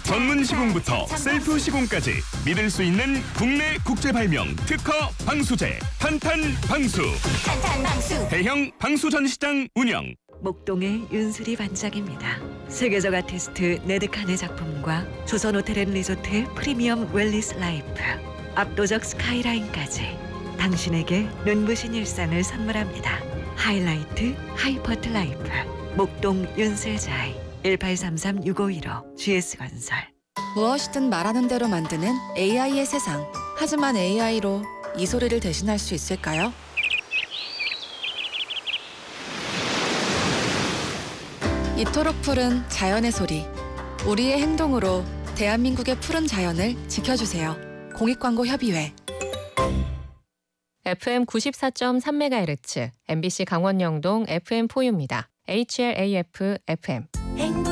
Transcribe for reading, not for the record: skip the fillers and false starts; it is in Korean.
전문 시공부터 셀프 시공까지 믿을 수 있는 국내 국제 발명 특허 방수제 탄탄 방수. 대형 방수 전시장 운영. 목동의 윤수리 반장입니다. 세계적 아티스트 네드칸의 작품과 조선호텔앤리조트의 프리미엄 웰니스 라이프, 압도적 스카이라인까지 당신에게 눈부신 일상을 선물합니다. 하이라이트 하이퍼트 라이프 목동 윤슬자이 1833-6515 GS건설. 무엇이든 말하는 대로 만드는 AI의 세상. 하지만 AI로 이 소리를 대신할 수 있을까요? 이토록 푸른 자연의 소리. 우리의 행동으로 대한민국의 푸른 자연을 지켜주세요. 공익광고협의회. FM 94.3MHz, MBC 강원영동 FM4U입니다. HLAF FM.